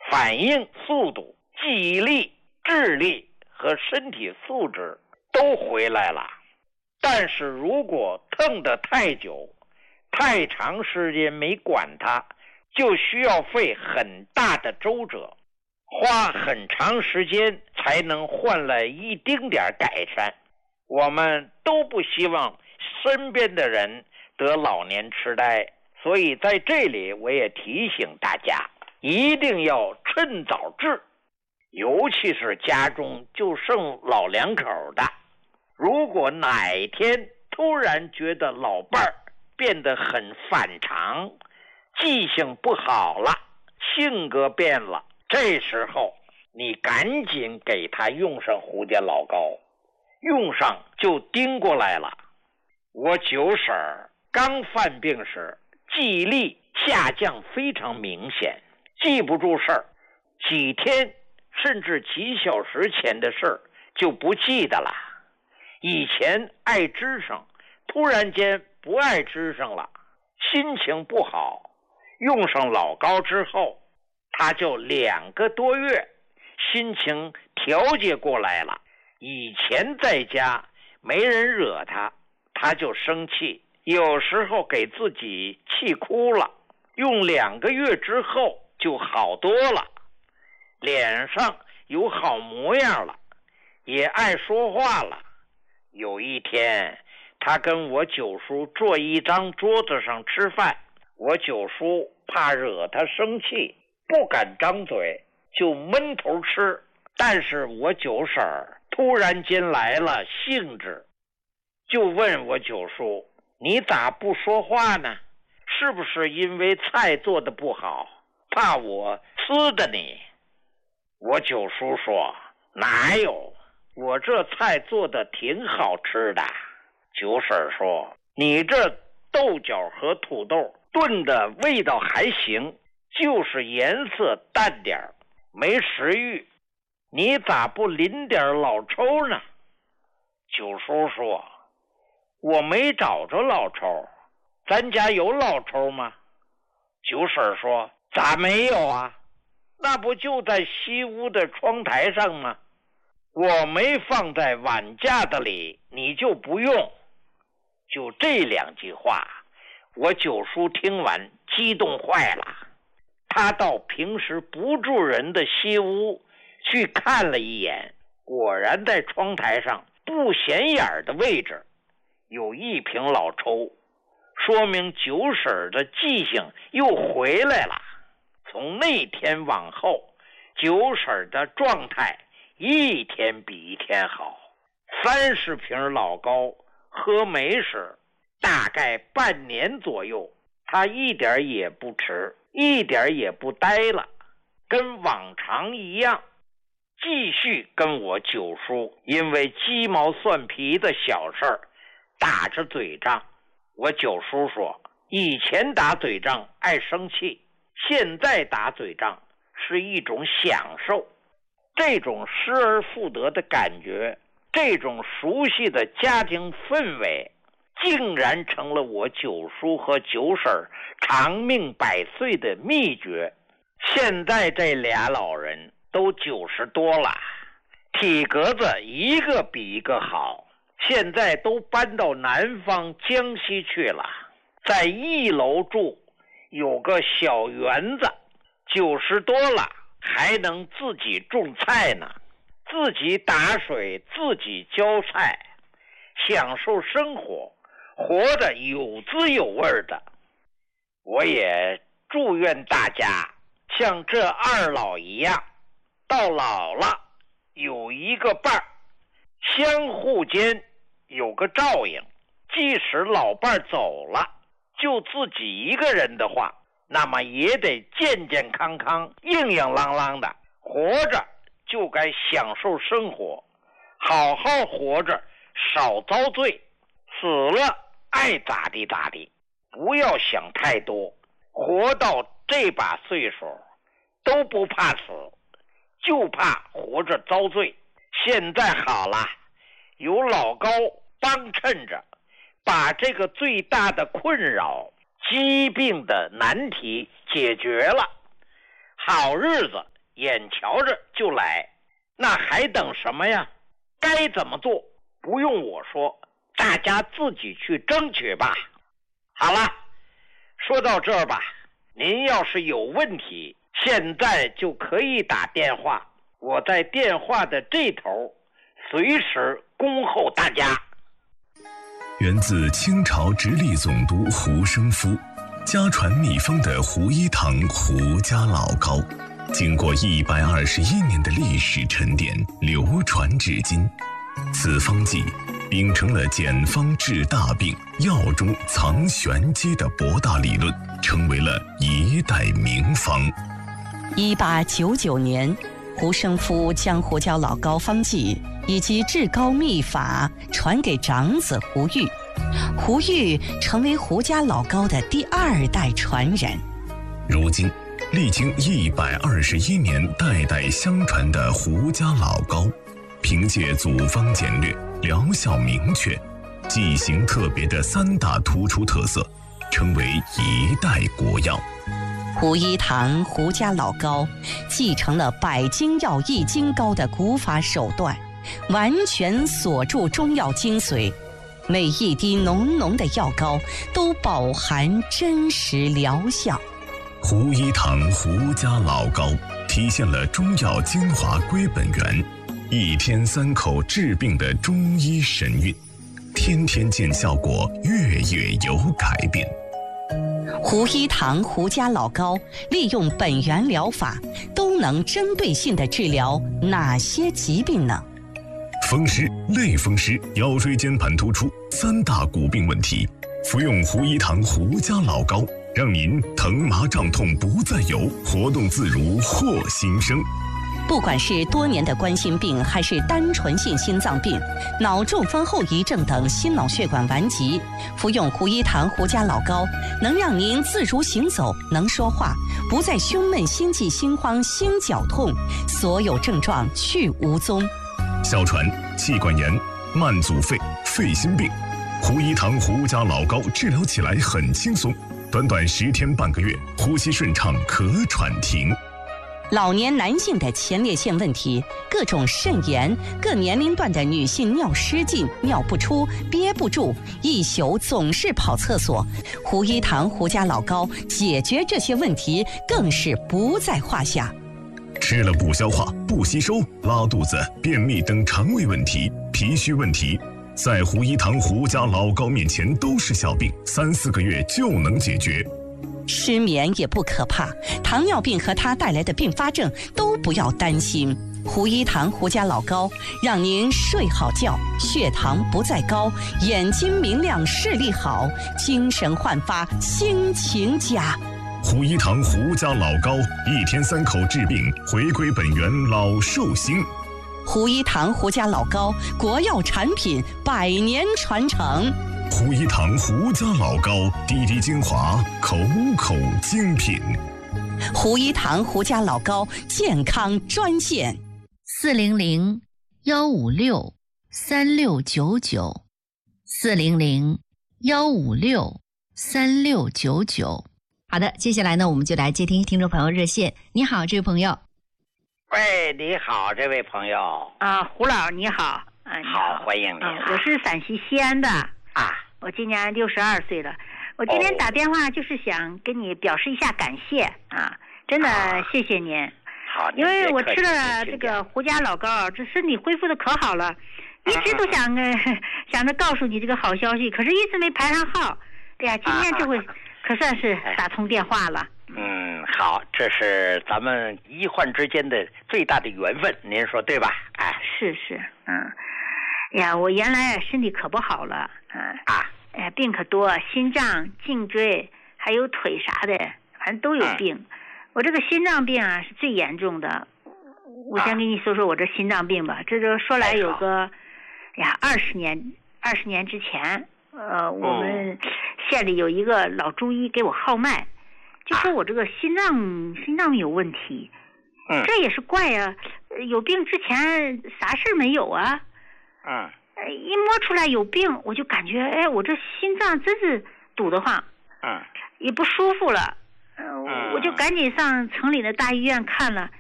反应速度、记忆力、智力和身体素质都回来了。但是如果疼得太久，太长时间没管它，就需要费很大的周折，花很长时间才能换来一丁点改善。我们都不希望身边的人得老年痴呆，所以在这里我也提醒大家，一定要趁早治，尤其是家中就剩老两口的，如果哪一天突然觉得老伴儿变得很反常，记性不好了，性格变了，这时候你赶紧给他用上胡家老膏，用上就盯过来了。我舅婶儿刚犯病时，记忆力下降非常明显，记不住事儿，几天甚至几小时前的事儿就不记得了。以前爱吱声，突然间不爱吱声了，心情不好，用上老膏之后，他就2个多月心情调节过来了。以前在家没人惹他，他就生气，有时候给自己气哭了，用2个月之后就好多了，脸上有好模样了，也爱说话了。有一天他跟我九叔坐一张桌子上吃饭，我九叔怕惹他生气，不敢张嘴，就闷头吃。但是我九婶儿突然间来了兴致，就问我九叔，你咋不说话呢？是不是因为菜做得不好，怕我呲的你？我九叔说，哪有，我这菜做得挺好吃的。九婶说，你这豆角和土豆炖的味道还行，就是颜色淡点，没食欲，你咋不淋点老抽呢？九叔说，我没找着老抽，咱家有老抽吗？九婶说，咋没有啊？那不就在西屋的窗台上吗？我没放在碗架子里，你就不用。就这2句话，我九叔听完激动坏了。他到平时不住人的西屋去看了一眼，果然在窗台上不显眼的位置有1瓶老抽，说明九婶的记性又回来了。从那天往后，九婶的状态一天比一天好。30瓶老膏喝没时，大概半年左右，他一点也不迟，一点也不呆了，跟往常一样，继续跟我九叔因为鸡毛蒜皮的小事儿打着嘴仗。我九叔说，以前打嘴仗爱生气，现在打嘴仗是一种享受。这种失而复得的感觉，这种熟悉的家庭氛围，竟然成了我九叔和九婶长命百岁的秘诀。现在这俩老人都90多了，体格子一个比一个好，现在都搬到南方江西去了，在1楼住，有个小园子，90多了还能自己种菜呢，自己打水，自己浇菜，享受生活，活得有滋有味的。我也祝愿大家像这2老一样，到老了有一个伴儿，相互间有个照应，即使老伴儿走了，就自己一个人的话，那么也得健健康康、硬硬朗朗的活着，就该享受生活，好好活着，少遭罪，死了爱咋地咋地，不要想太多。活到这把岁数都不怕死，就怕活着遭罪。现在好了，有老高帮衬着，把这个最大的困扰疾病的难题解决了，好日子眼瞧着就来，那还等什么呀？该怎么做不用我说，大家自己去争取吧。好了，说到这儿吧，您要是有问题，现在就可以打电话，我在电话的这头，随时恭候大家。 源自清朝直隶总督胡生夫，家传秘方的胡一堂胡家老膏，经过121年的历史沉淀，流传至今。此方剂秉承了简方治大病、药中藏玄机的博大理论，成为了一代名方。 1899年，胡生夫将胡椒老膏方剂以及治膏秘法传给长子胡玉，胡玉成为胡家老膏的第2代传人。 如今历经121年代代相传的胡家老膏，凭借组方简略、疗效明确、剂型特别的3大突出特色，成为一代国药。 胡一堂胡家老膏继承了百金药易筋膏的古法手段，完全锁住中药精髓，每一滴浓浓的药膏都饱含真实疗效。 胡一堂胡家老膏体现了中药精华归本源，1天3口治病的中医神韵，天天见效果，月月有改变。 胡一堂胡家老膏利用本源疗法，都能针对性地治疗哪些疾病呢？ 风湿、类风湿、腰椎间盘突出3大骨病问题，服用胡一堂胡家老膏，让您疼麻胀痛不再有，活动自如获新生。 不管是多年的冠心病，还是单纯性心脏病、脑中风后遗症等心脑血管顽疾，服用胡一堂胡家老膏，能让您自如行走，能说话，不再胸闷、心悸、心慌、心绞痛，所有症状去无踪。 哮喘、气管炎、慢阻肺、肺心病，胡一堂胡家老膏治疗起来很轻松，短短10天半个月，呼吸顺畅，咳喘停。 老年男性的前列腺问题，各种肾炎，各年龄段的女性尿失禁、尿不出、憋不住，一宿总是跑厕所，胡一堂胡家老膏解决这些问题更是不在话下。 吃了不消化、不吸收、拉肚子、便秘等肠胃问题、脾虚问题，在胡一堂胡家老膏面前都是小病，3、4个月就能解决。 失眠也不可怕，糖尿病和它带来的并发症都不要担心。胡一堂胡家老膏让您睡好觉，血糖不再高，眼睛明亮，视力好，精神焕发，心情佳。 胡一堂胡家老膏1天3口治病，回归本源，老寿星。 胡一堂胡家老膏，国药产品，100年传承。 胡一堂胡家老膏，滴滴精华，口口精品。 胡一堂胡家老膏健康专线 400-156-3699，400-156-3699。好的，接下来呢，我们就来接听听众朋友热线。你好，这位朋友。 喂，你好，这位朋友。 胡老你好。 好，欢迎你。 我是陕西西安的。我今年62岁了。我今天打电话就是想跟你表示一下感谢真的谢谢您。 好， 因为我吃了这个胡家老膏，这身体恢复的可好了，一直都想着告诉你这个好消息，可是一直没排上号。哎呀，今天这回可算是打通电话了。 好，这是咱们医患之间的最大的缘分，您说对吧？ 是，哎呀，我原来身体可不好了，病可多，心脏、颈椎还有腿啥的，反正都有病。我这个心脏病是最严重的。我先跟你说说我这心脏病吧。这就说来有个，20年之前，我们县里有一个老中医给我号脉，就说我这个心脏有问题。这也是怪啊，有病之前啥事没有啊。一摸出来有病，我就感觉我这心脏真是堵得慌，也不舒服了。我就赶紧上城里的大医院看了，